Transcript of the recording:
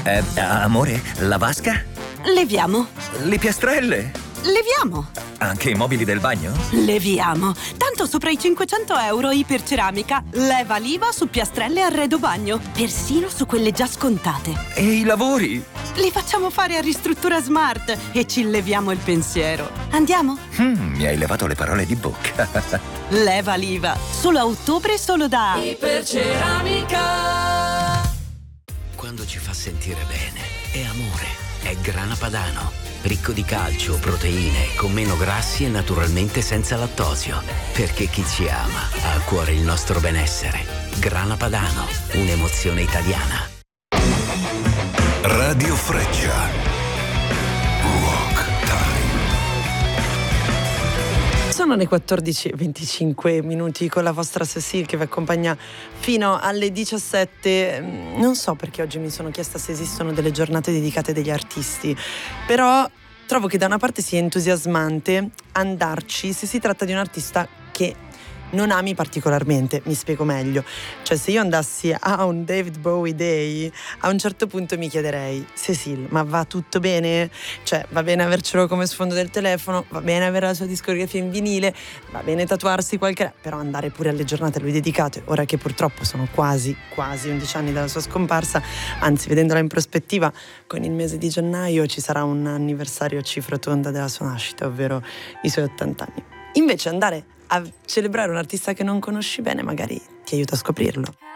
Amore, la vasca? Leviamo. Le piastrelle? Leviamo. Anche i mobili del bagno? Leviamo. Tanto sopra i 500 euro Iperceramica leva l'IVA su piastrelle e arredo bagno, persino su quelle già scontate. E i lavori? Li facciamo fare a Ristruttura Smart e ci leviamo il pensiero. Andiamo? Mi hai levato le parole di bocca. Leva l'IVA. Solo a ottobre, solo da Iperceramica. Quando ci fa sentire bene, è amore, è Grana Padano. Ricco di calcio, proteine, con meno grassi e naturalmente senza lattosio. Perché chi ci ama ha a cuore il nostro benessere. Grana Padano, un'emozione italiana. Radio Freccia. Rock Time. Sono le 14:25 con la vostra Cecile che vi accompagna fino alle 17. Non so perché oggi mi sono chiesta se esistono delle giornate dedicate degli artisti, però trovo che da una parte sia entusiasmante andarci se si tratta di un artista che non ami particolarmente. Mi spiego meglio. Cioè, se io andassi a un David Bowie Day, a un certo punto mi chiederei: Cecile, ma va tutto bene? Cioè, va bene avercelo come sfondo del telefono, va bene avere la sua discografia in vinile, va bene tatuarsi qualche... Però andare pure alle giornate a lui dedicate, ora che purtroppo sono quasi 11 anni dalla sua scomparsa, anzi, vedendola in prospettiva, con il mese di gennaio ci sarà un anniversario a cifra tonda della sua nascita, ovvero i suoi 80 anni. Invece andare a celebrare un artista che non conosci bene magari ti aiuta a scoprirlo.